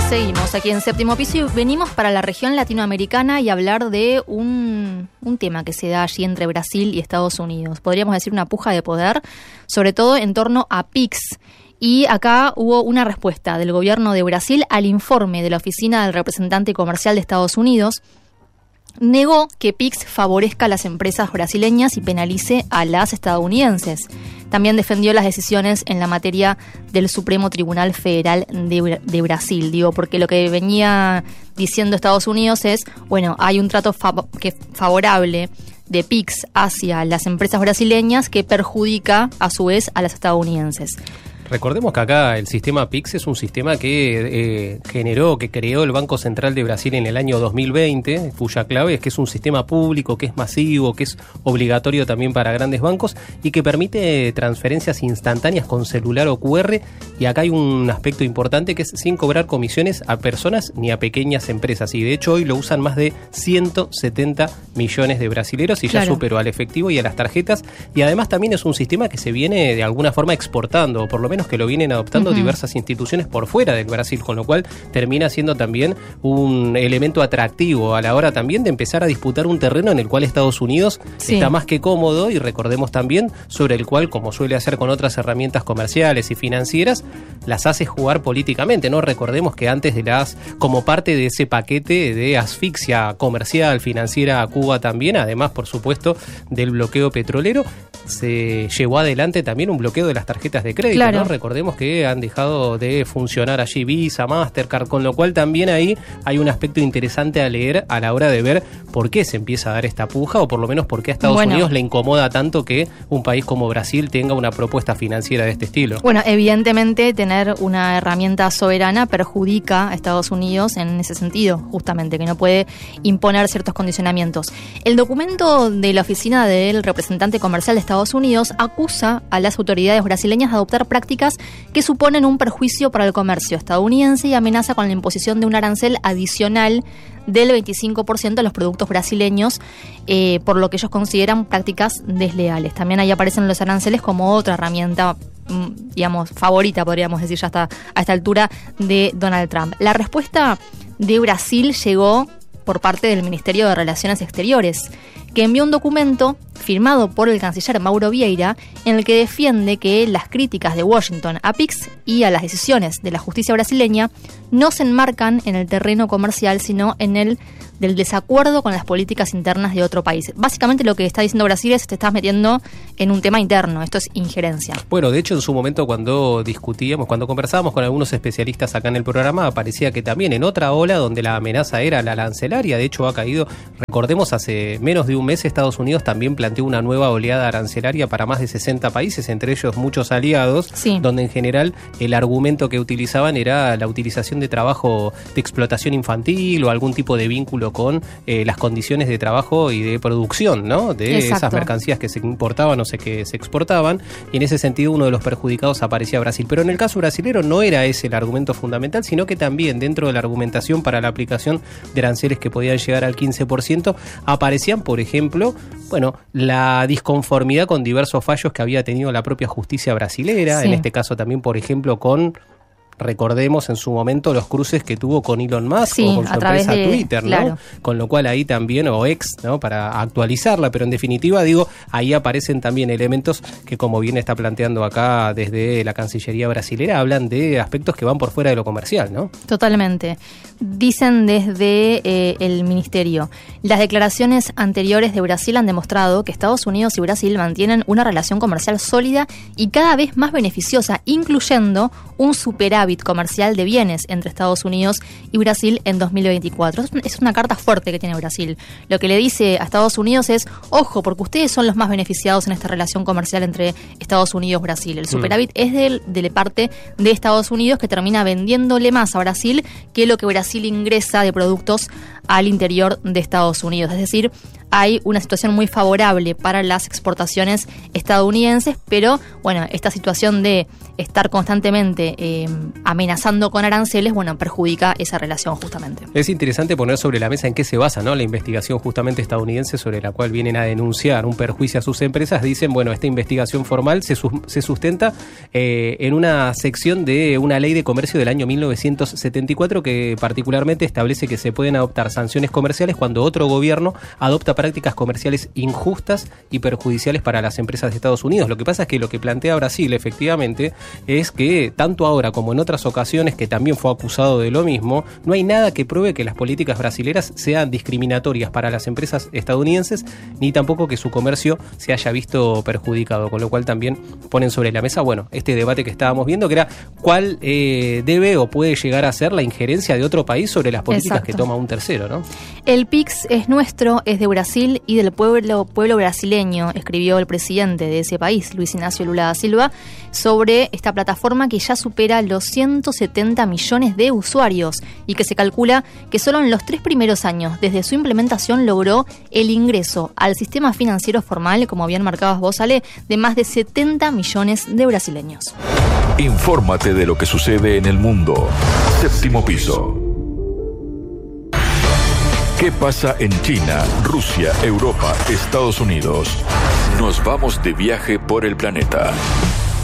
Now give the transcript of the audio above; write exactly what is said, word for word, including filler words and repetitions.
Seguimos aquí en Séptimo Piso y venimos para la región latinoamericana y hablar de un, un tema que se da allí entre Brasil y Estados Unidos. Podríamos decir una puja de poder, sobre todo en torno a P I X. Y acá hubo una respuesta del gobierno de Brasil al informe de la Oficina del Representante Comercial de Estados Unidos. Negó que P I X favorezca a las empresas brasileñas y penalice a las estadounidenses. También defendió las decisiones en la materia del Supremo Tribunal Federal de, de Brasil. Digo, porque lo que venía diciendo Estados Unidos es, bueno, hay un trato fav- que favorable de P I X hacia las empresas brasileñas que perjudica a su vez a las estadounidenses. Recordemos que acá el sistema P I X es un sistema que eh, generó, que creó el Banco Central de Brasil en el año dos mil veinte, cuya clave es que es un sistema público, que es masivo, que es obligatorio también para grandes bancos y que permite transferencias instantáneas con celular o cu erre. Y acá hay un aspecto importante que es sin cobrar comisiones a personas ni a pequeñas empresas. Y de hecho hoy lo usan más de ciento setenta millones de brasileros y claro, ya superó al efectivo y a las tarjetas. Y además también es un sistema que se viene de alguna forma exportando, o por lo menos que lo vienen adoptando uh-huh. diversas instituciones por fuera del Brasil, con lo cual termina siendo también un elemento atractivo a la hora también de empezar a disputar un terreno en el cual Estados Unidos sí. está más que cómodo, y recordemos también sobre el cual, como suele hacer con otras herramientas comerciales y financieras, las hace jugar políticamente, ¿no? Recordemos que antes de las, como parte de ese paquete de asfixia comercial, financiera a Cuba también, además por supuesto del bloqueo petrolero, se llevó adelante también un bloqueo de las tarjetas de crédito, claro. ¿no? Recordemos que han dejado de funcionar allí Visa, Mastercard, con lo cual también ahí hay un aspecto interesante a leer a la hora de ver por qué se empieza a dar esta puja, o por lo menos por qué a Estados bueno. Unidos le incomoda tanto que un país como Brasil tenga una propuesta financiera de este estilo. Bueno, evidentemente tener una herramienta soberana perjudica a Estados Unidos en ese sentido, justamente, que no puede imponer ciertos condicionamientos. El documento de la Oficina del Representante Comercial de Estados Unidos acusa a las autoridades brasileñas de adoptar prácticas que suponen un perjuicio para el comercio estadounidense y amenaza con la imposición de un arancel adicional del veinticinco por ciento a los productos brasileños, eh, por lo que ellos consideran prácticas desleales. También ahí aparecen los aranceles como otra herramienta, digamos, favorita, podríamos decir ya hasta a esta altura, de Donald Trump. La respuesta de Brasil llegó por parte del Ministerio de Relaciones Exteriores, que envió un documento firmado por el canciller Mauro Vieira, en el que defiende que las críticas de Washington a P I X y a las decisiones de la justicia brasileña no se enmarcan en el terreno comercial, sino en el del desacuerdo con las políticas internas de otro país. Básicamente lo que está diciendo Brasil es: te estás metiendo en un tema interno, esto es injerencia. Bueno, de hecho en su momento cuando discutíamos, cuando conversábamos con algunos especialistas acá en el programa, parecía que también en otra ola donde la amenaza era la arancelaria, de hecho ha caído, recordemos, hace menos de un mes Estados Unidos también planteó una nueva oleada arancelaria para más de sesenta países, entre ellos muchos aliados, sí. donde en general el argumento que utilizaban era la utilización de trabajo de explotación infantil o algún tipo de vínculo con eh, las condiciones de trabajo y de producción, ¿no? De Exacto. esas mercancías que se importaban o se, que se exportaban, y en ese sentido uno de los perjudicados aparecía Brasil. Pero en el caso brasilero no era ese el argumento fundamental, sino que también dentro de la argumentación para la aplicación de aranceles que podían llegar al quince por ciento aparecían, por ejemplo, bueno, la disconformidad con diversos fallos que había tenido la propia justicia brasilera, sí. en este caso también, por ejemplo, con... Recordemos en su momento los cruces que tuvo con Elon Musk sí, o con su empresa de, Twitter, ¿no? Claro. Con lo cual ahí también, o ex, ¿no? Para actualizarla, pero en definitiva, digo, ahí aparecen también elementos que, como bien está planteando acá desde la Cancillería brasilera, hablan de aspectos que van por fuera de lo comercial, ¿no? Totalmente. Dicen desde eh, el Ministerio: las declaraciones anteriores de Brasil han demostrado que Estados Unidos y Brasil mantienen una relación comercial sólida y cada vez más beneficiosa, incluyendo un superávit comercial de bienes entre Estados Unidos y Brasil en dos mil veinticuatro. Es una carta fuerte que tiene Brasil. Lo que le dice a Estados Unidos es: ojo, porque ustedes son los más beneficiados en esta relación comercial entre Estados Unidos y Brasil. El superávit mm. es del, de la parte de Estados Unidos, que termina vendiéndole más a Brasil que lo que Brasil ingresa de productos al interior de Estados Unidos. Es decir, hay una situación muy favorable para las exportaciones estadounidenses, pero bueno, esta situación de estar constantemente eh, amenazando con aranceles, bueno, perjudica esa relación justamente. Es interesante poner sobre la mesa en qué se basa, ¿no?, la investigación justamente estadounidense sobre la cual vienen a denunciar un perjuicio a sus empresas. Dicen, bueno, esta investigación formal se, su, se sustenta eh, en una sección de una ley de comercio del año mil novecientos setenta y cuatro que particularmente establece que se pueden adoptar sanciones comerciales cuando otro gobierno adopta prácticas comerciales injustas y perjudiciales para las empresas de Estados Unidos. Lo que pasa es que lo que plantea Brasil, efectivamente, es que tanto ahora como en otras ocasiones, que también fue acusado de lo mismo, no hay nada que pruebe que las políticas brasileras sean discriminatorias para las empresas estadounidenses, ni tampoco que su comercio se haya visto perjudicado, con lo cual también ponen sobre la mesa, bueno, este debate que estábamos viendo, que era cuál eh, debe o puede llegar a ser la injerencia de otro país sobre las políticas Exacto. que toma un tercero, ¿no? El P I X es nuestro, es de Brasil y del pueblo, pueblo brasileño, escribió el presidente de ese país, Luis Ignacio Lula da Silva, sobre esta plataforma que ya supera los ciento setenta millones de usuarios y que se calcula que solo en los tres primeros años desde su implementación logró el ingreso al sistema financiero formal, como bien marcabas vos, Ale, de más de setenta millones de brasileños. Infórmate de lo que sucede en el mundo. Séptimo piso. ¿Qué pasa en China, Rusia, Europa, Estados Unidos? Nos vamos de viaje por el planeta.